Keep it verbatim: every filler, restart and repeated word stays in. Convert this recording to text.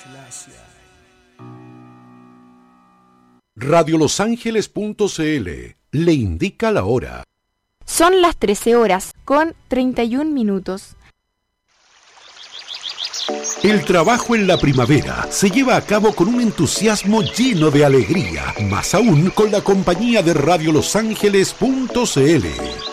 radio los ángeles punto c l le indica la hora. Son las trece horas con treinta y un minutos. El trabajo en la primavera se lleva a cabo con un entusiasmo lleno de alegría, más aún con la compañía de radio los ángeles punto c l.